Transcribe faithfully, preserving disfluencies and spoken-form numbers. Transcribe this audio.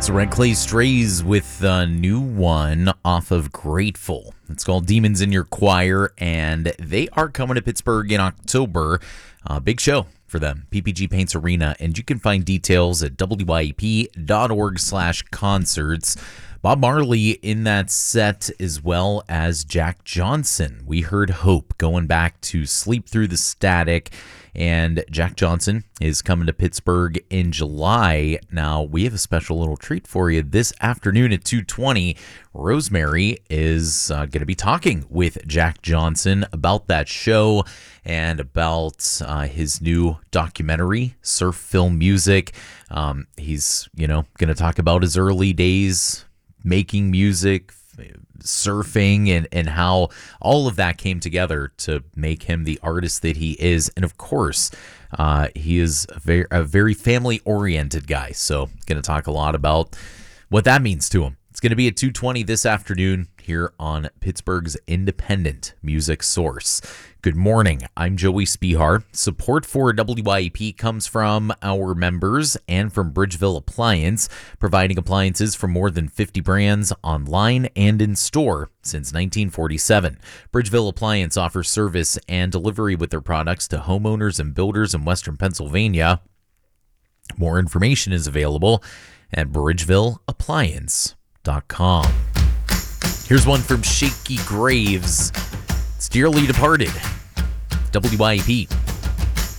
So Red Clay Strays with a new one off of Grateful. It's called Demons in Your Choir, and they are coming to Pittsburgh in October. Uh, big show for them, P P G Paints Arena, and you can find details at W Y E P dot org slash concerts. Bob Marley in that set, as well as Jack Johnson. We heard Hope going back to Sleep Through the Static, and Jack Johnson is coming to Pittsburgh in July. Now, we have a special little treat for you this afternoon at two twenty. Rosemary is uh, going to be talking with Jack Johnson about that show and about uh, his new documentary, Surf Film Music. Um, he's, you know, going to talk about his early days making music, surfing, and, and how all of that came together to make him the artist that he is. And of course, uh, he is a very, a very family-oriented guy. So going to talk a lot about what that means to him. It's going to be at two twenty this afternoon here on Pittsburgh's independent music source. Good morning. I'm Joey Spihar. Support for W Y E P comes from our members and from Bridgeville Appliance, providing appliances from more than fifty brands online and in store since nineteen forty-seven. Bridgeville Appliance offers service and delivery with their products to homeowners and builders in Western Pennsylvania. More information is available at bridgeville appliance dot com. Here's one from Shaky Graves. It's Dearly Departed. W Y E P